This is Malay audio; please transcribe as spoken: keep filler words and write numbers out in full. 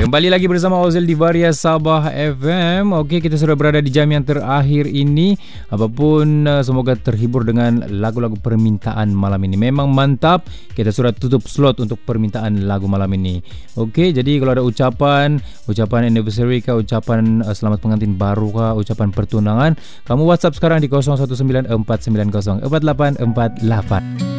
kembali lagi bersama Ozil di Varia Sabah F M. Okey, kita sudah berada di jam yang terakhir ini. Apapun, uh, semoga terhibur dengan lagu-lagu permintaan malam ini. Memang mantap. Kita sudah tutup slot untuk permintaan lagu malam ini. Okey, jadi kalau ada ucapan, ucapan anniversary kah, ucapan uh, selamat pengantin baru kah, ucapan pertunangan, kamu WhatsApp sekarang di kosong satu sembilan empat sembilan kosong empat lapan empat lapan.